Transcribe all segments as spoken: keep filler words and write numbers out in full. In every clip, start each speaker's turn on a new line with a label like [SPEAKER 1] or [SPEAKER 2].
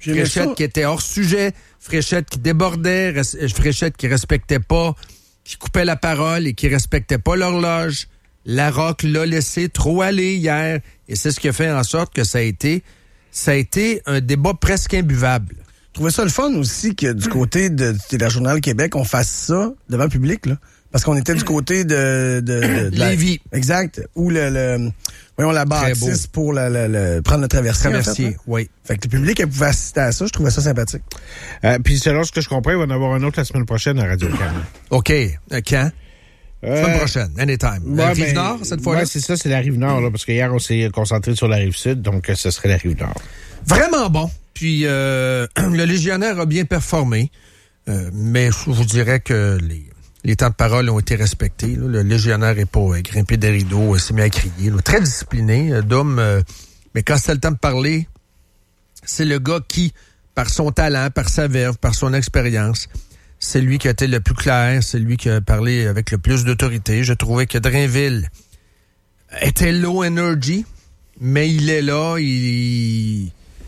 [SPEAKER 1] Fréchette qui était hors sujet, Fréchette qui débordait, res- Fréchette qui respectait pas, qui coupait la parole et qui respectait pas l'horloge. Larocque l'a laissé trop aller hier et c'est ce qui a fait en sorte que ça a été, ça a été un débat presque imbuvable.
[SPEAKER 2] Je trouvais ça le fun aussi que du côté de, de la Journal Québec, on fasse ça devant le public, là. Parce qu'on était du côté de... de, de, de
[SPEAKER 1] Lévis.
[SPEAKER 2] La, exact. Où le, le... Voyons, la bâtisse pour la, la, la, prendre le traversier.
[SPEAKER 1] Traversier,
[SPEAKER 2] en fait,
[SPEAKER 1] oui.
[SPEAKER 2] Fait que le public, elle pouvait assister à ça. Je trouvais ça sympathique.
[SPEAKER 3] Euh, Puis selon ce que je comprends, il va en avoir un autre la semaine prochaine à Radio-Canada.
[SPEAKER 1] OK. Euh, quand?
[SPEAKER 3] Euh,
[SPEAKER 1] Semaine prochaine, anytime.
[SPEAKER 3] Ouais,
[SPEAKER 1] la Rive
[SPEAKER 3] ben,
[SPEAKER 1] Nord, cette fois-là?
[SPEAKER 3] Ouais, c'est ça, c'est la Rive-Nord, là, parce qu'hier, on s'est concentré sur la Rive-Sud, donc ce serait la Rive-Nord.
[SPEAKER 1] Vraiment bon. Puis euh, le légionnaire a bien performé, euh, mais je vous dirais que les, les temps de parole ont été respectés. Là. Le légionnaire n'est pas euh, grimpé des rideaux, euh, s'est mis à crier. Là. Très discipliné, euh, Dom, euh, mais quand c'est le temps de parler, c'est le gars qui, par son talent, par sa verve, par son expérience, c'est lui qui a été le plus clair, c'est lui qui a parlé avec le plus d'autorité. Je trouvais que Drainville était low energy, mais il est là, il...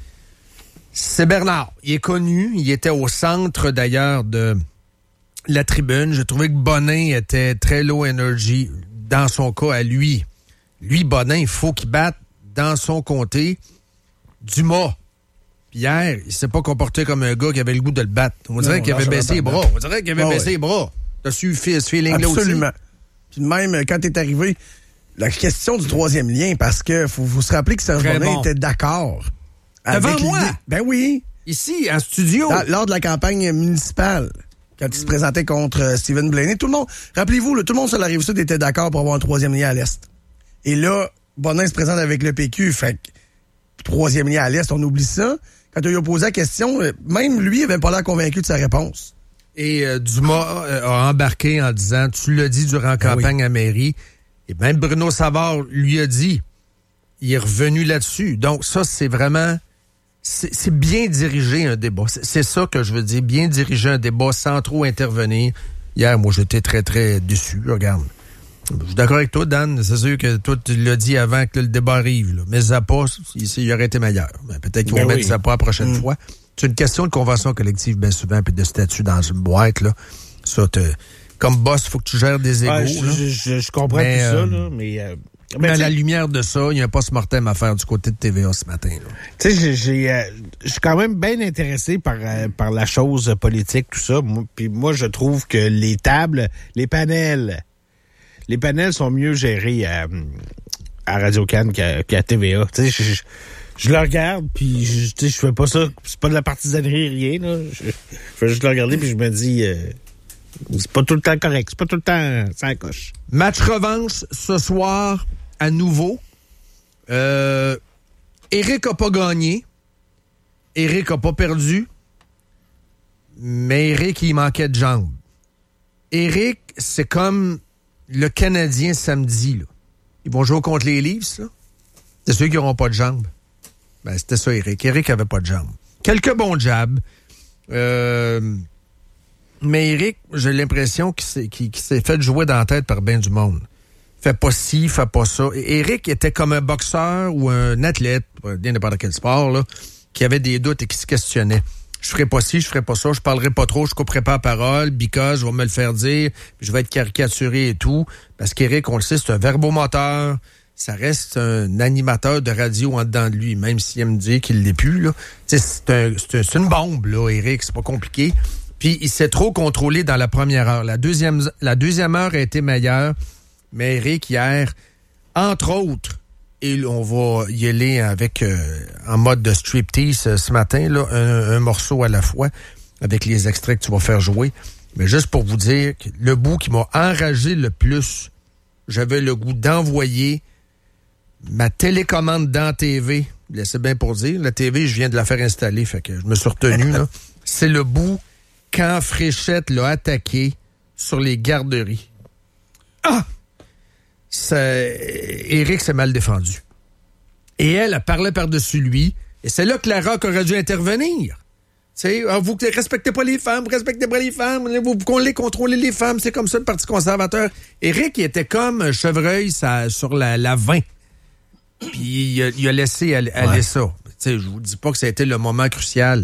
[SPEAKER 1] C'est Bernard. Il est connu. Il était au centre, d'ailleurs, de la tribune. Je trouvais que Bonin était très low energy dans son cas à lui. Lui, Bonin, il faut qu'il batte dans son comté Dumas. Puis hier, il s'est pas comporté comme un gars qui avait le goût de le battre. On dirait
[SPEAKER 2] Non,
[SPEAKER 1] qu'il avait
[SPEAKER 2] non,
[SPEAKER 1] baissé les
[SPEAKER 2] non,
[SPEAKER 1] bras.
[SPEAKER 2] non.
[SPEAKER 1] On dirait qu'il avait
[SPEAKER 2] Oh,
[SPEAKER 1] baissé
[SPEAKER 2] oui.
[SPEAKER 1] les bras. T'as su ce feeling-là aussi?
[SPEAKER 2] Absolument. Puis même, quand t'es arrivé, la question du troisième lien, parce que faut, faut se rappeler que Serge
[SPEAKER 1] Très
[SPEAKER 2] Bonin
[SPEAKER 1] bon.
[SPEAKER 2] était d'accord.
[SPEAKER 1] Devant
[SPEAKER 2] avec
[SPEAKER 1] moi?
[SPEAKER 2] l'idée- Ben oui.
[SPEAKER 1] Ici, en studio.
[SPEAKER 2] Dans- lors de la campagne municipale, quand il se présentait contre euh, Stephen Blaney, tout le monde, rappelez-vous, là, tout le monde sur la Rive-Sud était d'accord pour avoir un troisième lien à l'Est. Et là, Bonin se présente avec le P Q, fait que troisième lien à l'Est, on oublie ça. Quand on lui a posé la question, euh, même lui avait pas l'air convaincu de sa réponse.
[SPEAKER 1] Et euh, Dumas euh, a embarqué en disant, tu l'as dit durant la campagne à mairie, et même Bruno Savard lui a dit, il est revenu là-dessus. Donc ça, c'est vraiment, c'est, c'est bien diriger un débat. C'est, c'est ça que je veux dire, bien diriger un débat sans trop intervenir. Hier, moi, j'étais très, très déçu, regarde. Je suis d'accord avec toi, Dan. C'est sûr que toi, tu l'as dit avant que le débat arrive. Là. Mais Zappa, il, il aurait été meilleur. Ben, peut-être qu'ils vont
[SPEAKER 3] Ben
[SPEAKER 1] mettre
[SPEAKER 3] oui.
[SPEAKER 1] Zappa la prochaine
[SPEAKER 2] Mm.
[SPEAKER 1] fois. C'est une question de convention collective, bien souvent, puis de statut dans une boîte. Là. Ça, te, comme boss, il faut que tu gères des égos.
[SPEAKER 3] Ouais, je,
[SPEAKER 1] là.
[SPEAKER 3] je, je, je comprends
[SPEAKER 1] Mais,
[SPEAKER 3] tout ça,
[SPEAKER 1] euh,
[SPEAKER 3] là, mais... Euh,
[SPEAKER 1] Mais à
[SPEAKER 3] tu
[SPEAKER 1] la
[SPEAKER 3] sais-
[SPEAKER 1] lumière de ça, il y a un post-mortem à faire du côté de T V A ce matin. Là.
[SPEAKER 3] Tu sais, j'ai, j'ai, euh, je suis quand même bien intéressé par, euh, par la chose politique, tout ça. Moi, puis moi, je trouve que les tables, les panels, les panels sont mieux gérés à, à Radio-Can qu'à, qu'à T V A. Tu sais, je, je, je le regarde, puis je, tu sais, je fais pas ça. C'est pas de la partisanerie, rien. Là. Je, je fais juste le regarder, puis je me dis, euh, c'est pas tout le temps correct. C'est pas tout le temps ça coche.
[SPEAKER 1] Match revanche ce soir à nouveau. Euh, Éric a pas gagné. Éric a pas perdu. Mais Éric, il manquait de jambes. Éric, c'est comme le Canadien samedi. Là. Ils vont jouer contre les Leafs. Là. C'est ceux qui n'auront pas de jambes. Ben, c'était ça, Éric. Éric avait pas de jambes. Quelques bons jabs. Euh... Mais Éric, j'ai l'impression qu'il s'est, qu'il, qu'il s'est fait jouer dans la tête par bien du monde. Fait pas ci, fait pas ça. Et Éric était comme un boxeur ou un athlète, bien n'importe quel sport, là, qui avait des doutes et qui se questionnait. Je ferai pas ci, je ferai pas ça, je parlerai pas trop, je couperai pas la parole, because je vais me le faire dire, puis je vais être caricaturé et tout. Parce qu'Éric, on le sait, c'est un verbomoteur. Ça reste un animateur de radio en dedans de lui, même s'il aime dire qu'il l'est plus, là. T'sais, c'est, un, c'est, un, c'est une bombe, là, Éric, c'est pas compliqué. Puis il s'est trop contrôlé dans la première heure. La deuxième, la deuxième heure a été meilleure, mais Éric, hier, entre autres, et on va y aller avec euh, en mode de striptease euh, ce matin, là, un, un morceau à la fois, avec les extraits que tu vas faire jouer. Mais juste pour vous dire que le bout qui m'a enragé le plus, j'avais le goût d'envoyer ma télécommande dans la T V. Laissez bien pour dire. La T V, je viens de la faire installer, fait que je me suis retenu, là. C'est le bout quand Fréchette l'a attaqué sur les garderies. Ah! Ça, Éric s'est mal défendu. Et elle, elle parlait par-dessus lui. Et c'est là que la Larocque aurait dû intervenir. Tu sais, ah, vous ne respectez pas les femmes, vous respectez pas les femmes, vous, vous les contrôlez les femmes, c'est comme ça le Parti conservateur. Éric, il était comme un chevreuil ça, sur la, la vingt. Puis il a, il a laissé aller, aller
[SPEAKER 2] ouais.
[SPEAKER 1] ça. Tu sais, je vous dis pas que ça a été le moment crucial.